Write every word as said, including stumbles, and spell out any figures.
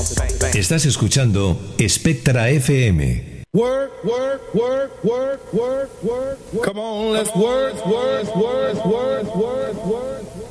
Estás escuchando Spectra F M. Work, work, work, work, work, work, work. Come on, let's work, work, work.